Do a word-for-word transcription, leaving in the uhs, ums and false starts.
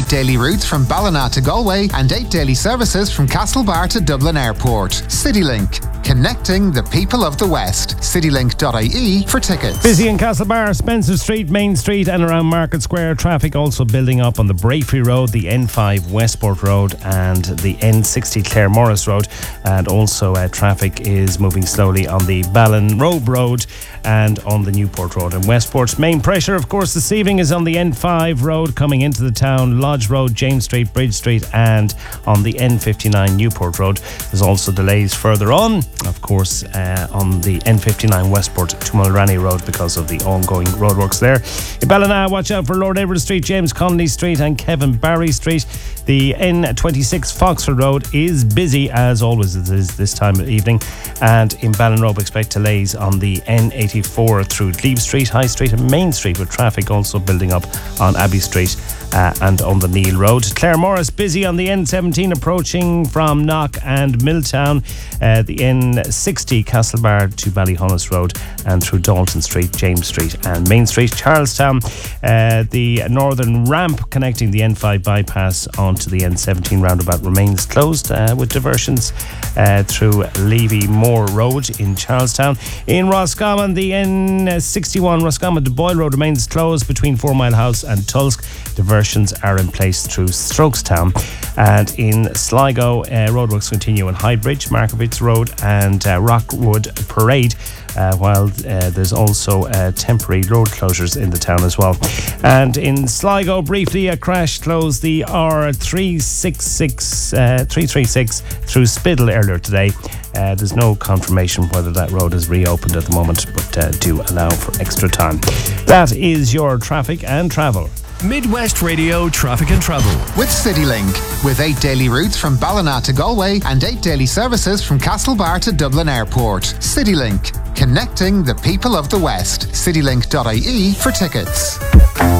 eight daily routes from Ballina to Galway and eight daily services from Castlebar to Dublin Airport. CityLink, connecting the people of the West. citylink dot I E for tickets. Busy in Castlebar, Spencer Street, Main Street and around Market Square. Traffic also building up on the Braefery Road, the N five Westport Road and the N sixty Claremorris Road. And also uh, traffic is moving slowly on the Ballinrobe Road and on the Newport Road in Westport. Main pressure, of course, this evening is on the N five road coming into the town, Lodge Road, James Street, Bridge Street and on the N fifty-nine Newport Road. There's also delays further on, of course, uh, on the N fifty-nine Westport to Mulranny Road because of the ongoing roadworks there. In Ballina, watch out for Lord Everett Street, James Connolly Street and Kevin Barry Street. The N twenty-six Foxford Road is busy, as always it is this time of evening. And in Ballinrobe, expect delays on the N eighty-four through Glebe Street, High Street and Main Street, with traffic also building up on Abbey Street uh, and on the Neil Road. Claremorris busy on the N seventeen approaching from Knock and Milltown. Uh, the N sixty Castlebar to Ballyhonus Road and through Dalton Street, James Street and Main Street. Charlestown, uh, the northern ramp connecting the N five bypass onto the N seventeen roundabout remains closed uh, with diversions uh, through Levy Moore Road in Charlestown. In Roscommon, the N sixty-one Roscommon to Boyle Road remains closed between Four Mile House and Tulsk. Diversions are in place through Strokestown. And in Sligo, uh, roadworks continue on Highbridge, Markovitz Road and uh, Rockwood Parade. Uh, while uh, there's also uh, temporary road closures in the town as well. And in Sligo, briefly, a crash closed the R three sixty-six, uh, three thirty-six through Spiddle earlier today. Uh, there's no confirmation whether that road is reopened at the moment, but uh, do allow for extra time. That is your traffic and travel. Midwest Radio Traffic and Travel with CityLink, with eight daily routes from Ballina to Galway and eight daily services from Castlebar to Dublin Airport. CityLink, connecting the people of the West. citylink dot I E for tickets.